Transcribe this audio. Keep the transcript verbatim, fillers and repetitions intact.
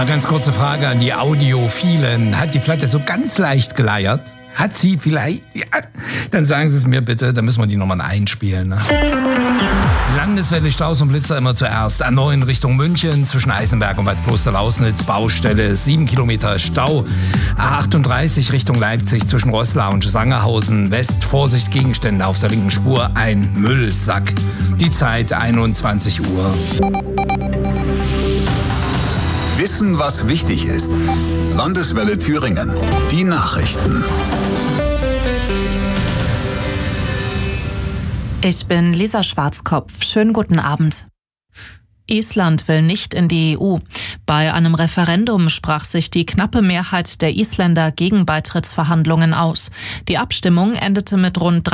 Mal ganz kurze Frage an die Audiophilen. Hat die Platte so ganz leicht geleiert? Hat sie vielleicht? Ja, dann sagen Sie es mir bitte, dann müssen wir die nochmal einspielen. Ne? Landeswelle Strauß und Blitzer immer zuerst. A neun Richtung München, zwischen Eisenberg und Bad Klosterlausnitz, Baustelle, sieben Kilometer Stau. A achtunddreißig Richtung Leipzig, zwischen Roßlau und Sangerhausen, West, Vorsicht, Gegenstände auf der linken Spur, ein Müllsack. Die Zeit einundzwanzig Uhr. Wissen, was wichtig ist. Landeswelle Thüringen. Die Nachrichten. Ich bin Lisa Schwarzkopf. Schönen guten Abend. Island will nicht in die E U. Bei einem Referendum sprach sich die knappe Mehrheit der Isländer gegen Beitrittsverhandlungen aus. Die Abstimmung endete mit rund